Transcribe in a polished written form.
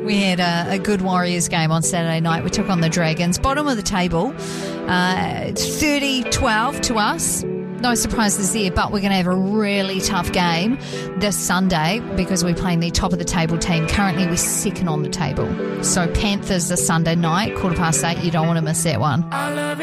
We had a good Warriors game on Saturday night. We took on the Dragons. Bottom of the table, 30-12 to us. No surprises there, but we're going to have a really tough game this Sunday because we're playing the top of the table team. Currently, we're second on the table. So Panthers this Sunday night, 8:15. You don't want to miss that one.